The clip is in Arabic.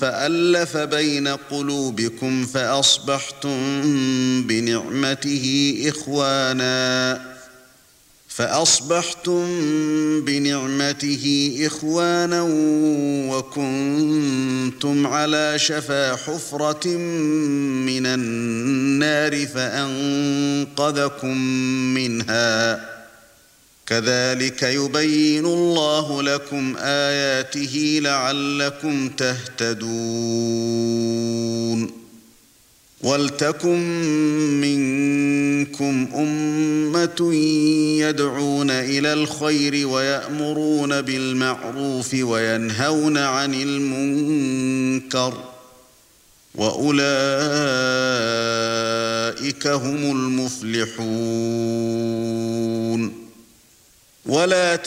فألف بين قلوبكم فأصبحتم بنعمته إخوانا وكنتم على شفا حفرة من النار فأنقذكم منها كذلك يبين الله لكم آياته لعلكم تهتدون ولتكن منكم أمة يدعون إلى الخير ويأمرون بالمعروف وينهون عن المنكر وأولئك هم المفلحون ولا